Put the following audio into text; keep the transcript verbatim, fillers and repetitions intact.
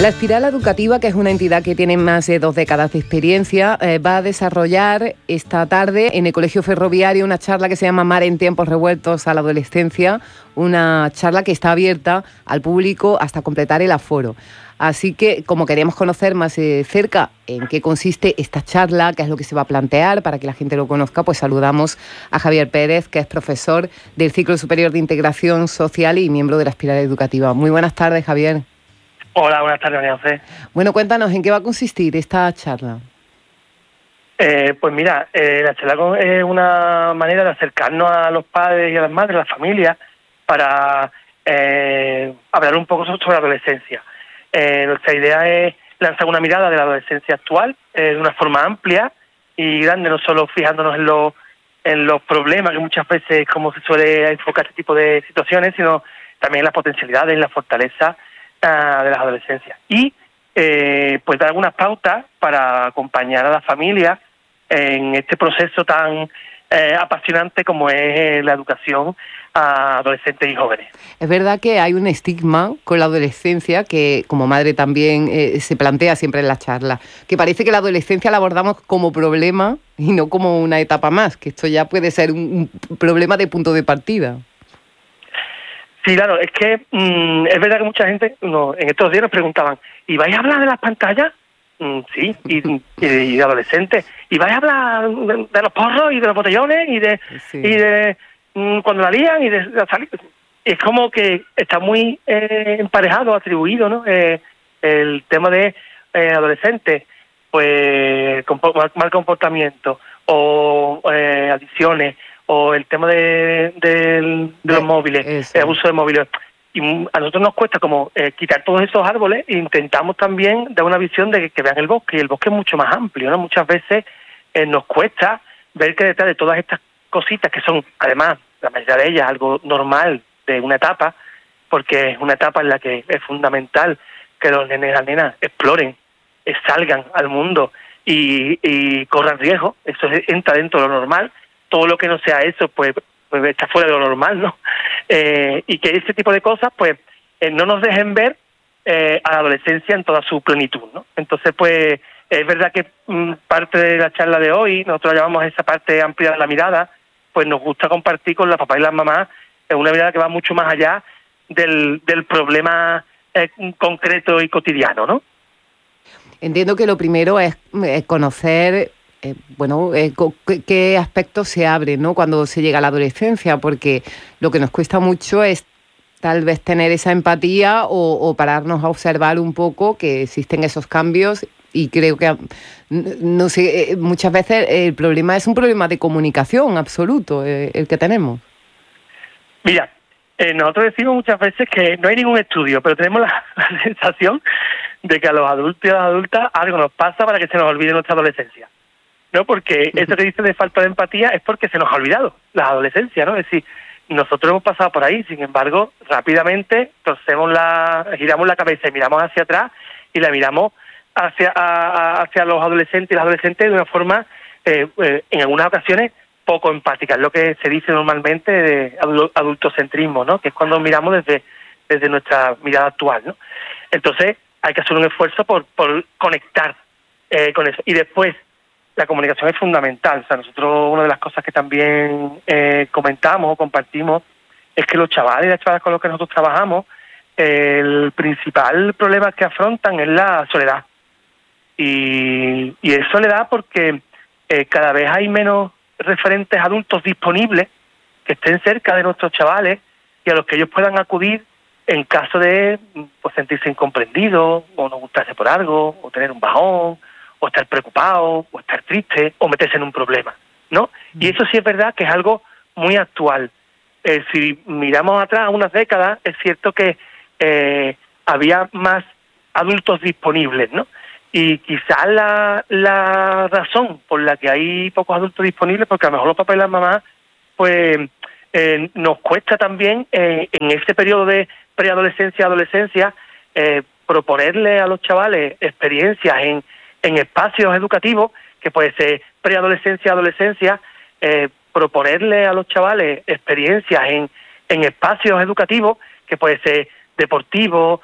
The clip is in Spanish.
La Espiral Educativa, que es una entidad que tiene más de dos décadas de experiencia, eh, va a desarrollar esta tarde en el Colegio Ferroviario una charla que se llama Mar en tiempos revueltos a la adolescencia, una charla que está abierta al público hasta completar el aforo. Así que, como queríamos conocer más de cerca en qué consiste esta charla, qué es lo que se va a plantear, para que la gente lo conozca, pues saludamos a Javier Pérez, que es profesor del Ciclo Superior de Integración Social y miembro de la Espiral Educativa. Muy buenas tardes, Javier. Hola, buenas tardes, María José. Bueno, cuéntanos, ¿en qué va a consistir esta charla? Eh, pues mira, eh, la charla es una manera de acercarnos a los padres y a las madres, a las familias, para eh, hablar un poco sobre la adolescencia. Eh, nuestra idea es lanzar una mirada de la adolescencia actual eh, de una forma amplia y grande, no solo fijándonos en los, en los problemas, que muchas veces como se suele enfocar este tipo de situaciones, sino también en las potencialidades, en la fortaleza de las adolescencias y eh, pues dar algunas pautas para acompañar a la familia en este proceso tan eh, apasionante como es la educación a adolescentes y jóvenes. Es verdad que hay un estigma con la adolescencia que como madre también eh, se plantea siempre en la charla, que parece que la adolescencia la abordamos como problema y no como una etapa más, que esto ya puede ser un, un problema de punto de partida. Sí, claro, es que mmm, es verdad que mucha gente no, en estos días nos preguntaban, ¿y vais a hablar de las pantallas? Mm, sí, y, y, y de adolescentes. ¿Y vais a hablar de, de los porros y de los botellones y de sí. y de mmm, cuando la lían y de, de salir? Es como que está muy eh, emparejado, atribuido, ¿no? Eh, el tema de eh, adolescentes, pues compo- mal, mal comportamiento o eh, adicciones, o el tema de, de, de los móviles, el abuso de móviles. Y a nosotros nos cuesta como eh, quitar todos esos árboles e intentamos también dar una visión de que, que vean el bosque, y el bosque es mucho más amplio, ¿no? Muchas veces eh, nos cuesta ver que detrás de todas estas cositas, que son, además, la mayoría de ellas, algo normal de una etapa, porque es una etapa en la que es fundamental que los nenes y las nenas exploren, eh, salgan al mundo y, y corran riesgo, eso entra dentro de lo normal. Todo lo que no sea eso, pues, pues está fuera de lo normal, ¿no? Eh, y que ese tipo de cosas, pues, eh, no nos dejen ver eh, a la adolescencia en toda su plenitud, ¿no? Entonces, pues, es verdad que mm, parte de la charla de hoy, nosotros llamamos esa parte amplia de la mirada, pues nos gusta compartir con las papás y las mamás eh, una mirada que va mucho más allá del, del problema eh, concreto y cotidiano, ¿no? Entiendo que lo primero es eh, conocer... Eh, bueno, eh, ¿qué, qué aspectos se abren, ¿no?, cuando se llega a la adolescencia? Porque lo que nos cuesta mucho es tal vez tener esa empatía o, o pararnos a observar un poco que existen esos cambios y creo que, no sé, muchas veces el problema es un problema de comunicación absoluto, eh, el que tenemos. Mira, eh, nosotros decimos muchas veces que no hay ningún estudio, pero tenemos la, la sensación de que a los adultos y a las adultas algo nos pasa para que se nos olvide nuestra adolescencia. ¿No? Porque eso que dice de falta de empatía es porque se nos ha olvidado la adolescencia, ¿no? Es decir, nosotros hemos pasado por ahí, sin embargo, rápidamente torcemos la, giramos la cabeza y miramos hacia atrás y la miramos hacia a, hacia los adolescentes y las adolescentes de una forma, eh, eh, en algunas ocasiones, poco empática. Es lo que se dice normalmente de adultocentrismo, ¿no? Que es cuando miramos desde, desde nuestra mirada actual, ¿no? Entonces, hay que hacer un esfuerzo por, por conectar eh, con eso. Y después, la comunicación es fundamental. O sea, nosotros una de las cosas que también eh, comentamos o compartimos es que los chavales y las chavalas con los que nosotros trabajamos, eh, el principal problema que afrontan es la soledad. Y, y es soledad porque eh, cada vez hay menos referentes adultos disponibles que estén cerca de nuestros chavales y a los que ellos puedan acudir en caso de pues, sentirse incomprendidos o no gustarse por algo o tener un bajón, o estar preocupado, o estar triste, o meterse en un problema, ¿no? Y eso sí es verdad que es algo muy actual. Eh, si miramos atrás unas décadas, es cierto que eh, había más adultos disponibles, ¿no? Y quizás la, la razón por la que hay pocos adultos disponibles, porque a lo mejor los papás y las mamás, pues eh, nos cuesta también eh, en ese periodo de preadolescencia, adolescencia, eh, proponerle a los chavales experiencias en en espacios educativos, que puede ser preadolescencia, adolescencia, eh, proponerle a los chavales experiencias en, en espacios educativos, que puede ser deportivos,